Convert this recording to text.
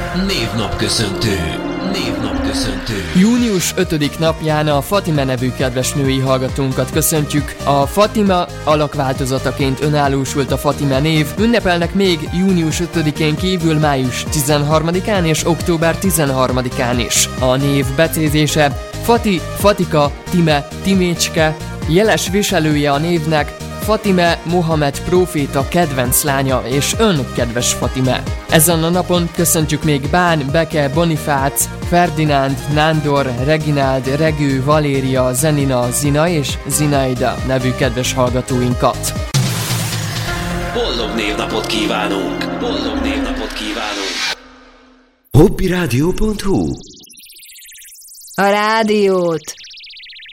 Névnapköszöntő. Június 5. napján a Fatime nevű kedves női hallgatónkat köszöntjük. A Fatima alakváltozataként önállósult a Fatime név. Ünnepelnek még június 5-én kívül május 13-án és október 13-án is. A név becézése Fati, Fatika, Time, Timécske. Jeles viselője a névnek Fatime Mohamed próféta kedvenc lánya, és ön, kedves Fatime. Ezen a napon köszöntjük még Bán, Beke, Bonifác, Ferdinánd, Nándor, Regináld, Regő, Valéria, Zenina, Zina és Zinaida nevű kedves hallgatóinkat. Boldog névnapot kívánunk! Hobbyradio.hu A rádiót